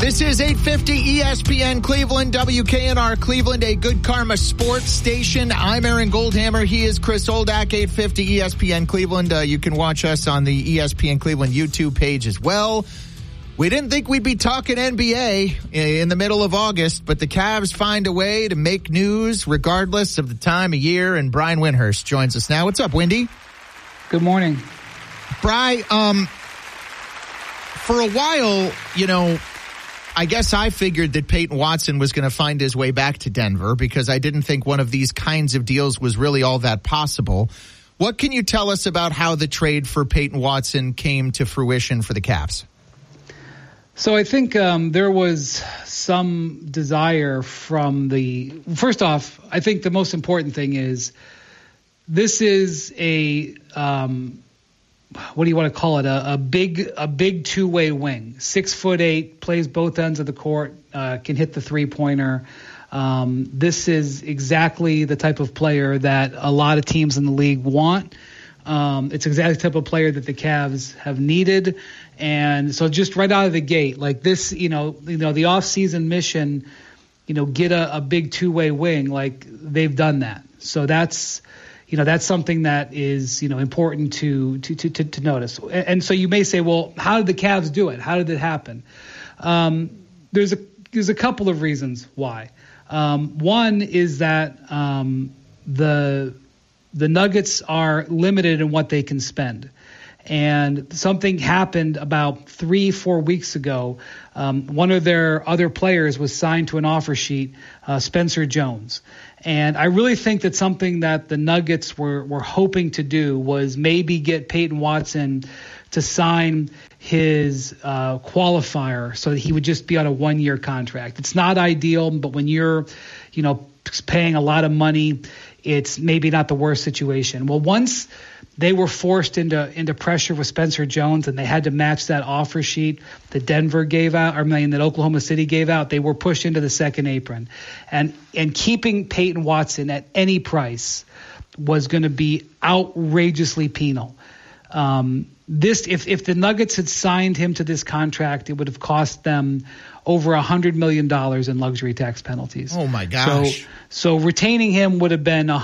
This is 850 ESPN Cleveland, WKNR Cleveland, a Good Karma sports station. I'm Aaron Goldhammer. He is Chris Oldak, 850 ESPN Cleveland. You can watch us on the ESPN Cleveland YouTube page as well. We didn't think we'd be talking NBA in the middle of August, but the Cavs find a way to make news regardless of the time of year, and Brian Windhurst joins us now. What's up, Windy? Good morning. Bri, for a while, I guess I figured that Peyton Watson was going to find his way back to Denver because I didn't think one of these kinds of deals was really all that possible. What can you tell us about how the trade for Peyton Watson came to fruition for the Cavs? So I think there was some desire from first off, I think the most important thing is this is a what do you want to call it? A big two-way wing. 6'8", plays both ends of the court, can hit the three-pointer. This is exactly the type of player that a lot of teams in the league want. It's exactly the type of player that the Cavs have needed. And so just right out of the gate, like this, the off-season mission, get a big two-way wing, like they've done that. So that's something that is, important to notice. And so you may say, well, how did the Cavs do it? How did it happen? There's a couple of reasons why. One is that the Nuggets are limited in what they can spend. And something happened about 3-4 weeks ago. One of their other players was signed to an offer sheet, Spencer Jones. And I really think that something that the Nuggets were hoping to do was maybe get Peyton Watson to sign his qualifier so that he would just be on a 1-year contract. It's not ideal, but when you're, paying a lot of money, it's maybe not the worst situation. Well, once they were forced into pressure with Spencer Jones and they had to match that offer sheet that Denver gave out, that Oklahoma City gave out, they were pushed into the second apron. And keeping Peyton Watson at any price was going to be outrageously penal. If the Nuggets had signed him to this contract, it would have cost them over $100 million in luxury tax penalties. Oh my gosh. So retaining him would have been